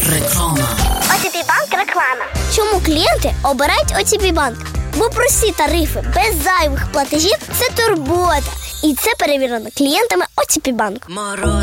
Реклама. ОТП Банк реклама. Чому клієнти обирають ОТП Банк? Бо прості тарифи без зайвих платежів – це турбота. І це перевірено клієнтами ОТП Банк.